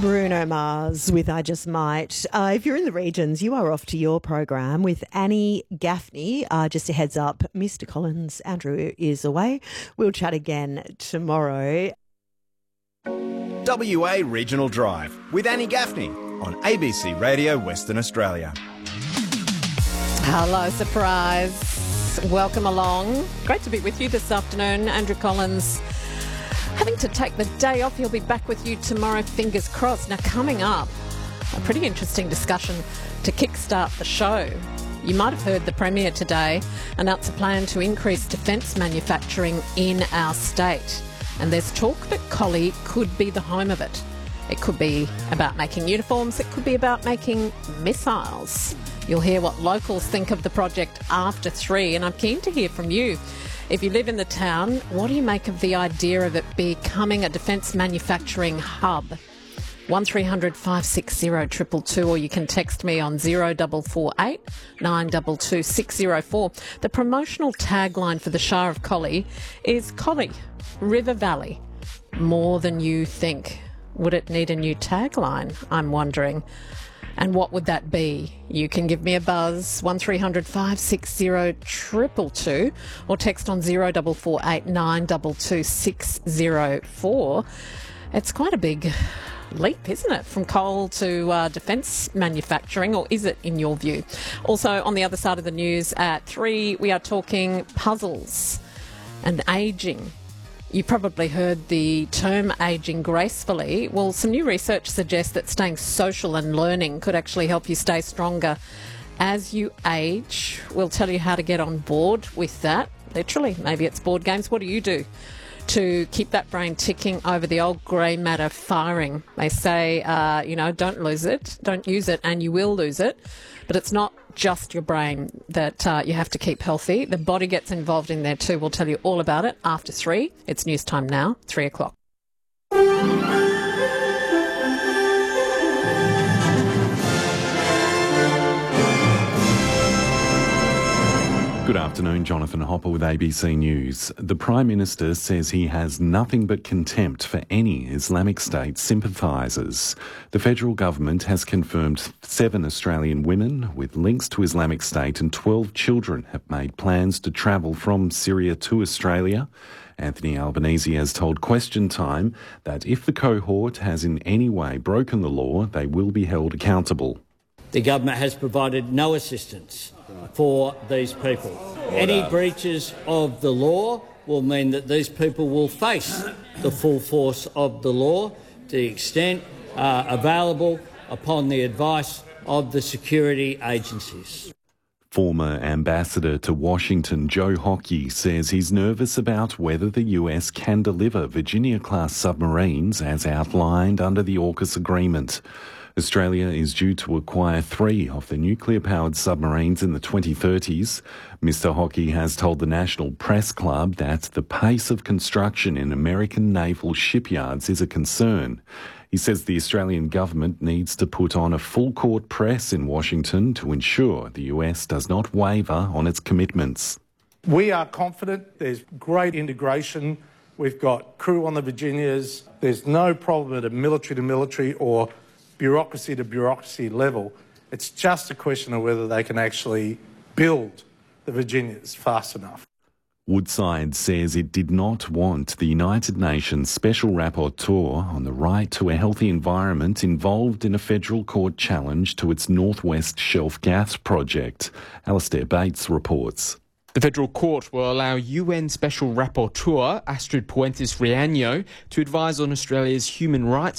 Bruno Mars with I Just Might. If you're in the regions, you are off to your program with Annie Gaffney. Just a heads up, Mr. Collins, Andrew is away. We'll chat again tomorrow. WA Regional Drive with Annie Gaffney on ABC Radio Western Australia. Hello, surprise. Welcome along. Great to be with you this afternoon. Andrew Collins having to take the day off. He'll be back with you tomorrow, fingers crossed. Now, coming up, a pretty interesting discussion to kickstart the show. You might have heard the Premier today announce a plan to increase defence manufacturing in our state. And there's talk that Collie could be the home of it. It could be about making uniforms. It could be about making missiles. You'll hear what locals think of the project after 3, and I'm keen to hear from you. If you live in the town, what do you make of the idea of it becoming a defence manufacturing hub? 1300 560 222, or you can text me on 0448 922 604. The promotional tagline for the Shire of Collie is Collie, River Valley, more than you think. Would it need a new tagline, I'm wondering? And what would that be? You can give me a buzz, 1300 560 222, or text on 0448 922 604. It's quite a big leap, isn't it, from coal to defence manufacturing, or is it in your view? Also, on the other side of the news at 3, we are talking puzzles and ageing. You probably heard the term ageing gracefully. Well, some new research suggests that staying social and learning could actually help you stay stronger as you age. We'll tell you how to get on board with that. Literally, maybe it's board games. What do you do to keep that brain ticking over the old grey matter firing? They say, don't lose it, don't use it, and you will lose it. But it's not just your brain that you have to keep healthy. The body gets involved in there too. We'll tell you all about it after 3. It's news time now, 3 o'clock. Good afternoon, Jonathan Hopper with ABC News. The Prime Minister says he has nothing but contempt for any Islamic State sympathisers. The federal government has confirmed 7 Australian women with links to Islamic State and 12 children have made plans to travel from Syria to Australia. Anthony Albanese has told Question Time that if the cohort has in any way broken the law, they will be held accountable. The government has provided no assistance for these people. Any breaches of the law will mean that these people will face the full force of the law to the extent available upon the advice of the security agencies. Former ambassador to Washington, Joe Hockey, says he's nervous about whether the US can deliver Virginia-class submarines as outlined under the AUKUS agreement. Australia is due to acquire 3 of the nuclear-powered submarines in the 2030s. Mr. Hockey has told the National Press Club that the pace of construction in American naval shipyards is a concern. He says the Australian government needs to put on a full-court press in Washington to ensure the US does not waver on its commitments. We are confident there's great integration. We've got crew on the Virginias. There's no problem at a military-to-military or bureaucracy-to-bureaucracy level. It's just a question of whether they can actually build the Virginias fast enough. Woodside says it did not want the United Nations Special Rapporteur on the right to a healthy environment involved in a federal court challenge to its Northwest Shelf gas project. Alastair Bates reports. The Federal Court will allow UN Special Rapporteur Astrid Puentes Riaño to advise on Australia's human rights